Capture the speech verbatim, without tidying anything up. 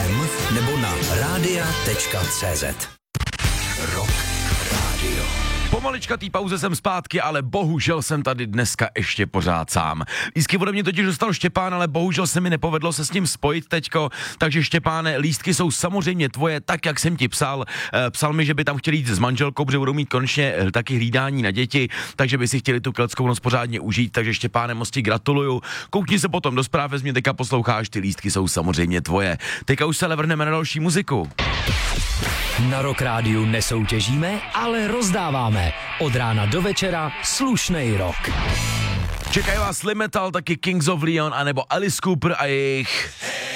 em nebo na rádia tečka cé zet. Rock Radio. Po maličkatý pauze jsem zpátky, ale bohužel jsem tady dneska ještě pořád sám. Lístky ode mě totiž dostal Štěpán, ale bohužel se mi nepovedlo se s ním spojit teďko, takže Štěpáne, lístky jsou samozřejmě tvoje, tak jak jsem ti psal. E, psal mi, že by tam chtěli jít s manželkou, protože budou mít konečně taky hlídání na děti, takže by si chtěli tu keltskou noc pořádně užít, takže Štěpáne, moc ti gratuluju. Koukni se potom do zpráv, vezmi, teďka posloucháš, ty lístky jsou samozřejmě tvoje. Teďka už se ale vrhneme na další muziku. Na Rock Rádiu nesoutěžíme, ale rozdáváme. Od rána do večera slušnej rock. Čekají vás Slim Metal, taky Kings of Leon, anebo Alice Cooper a jejich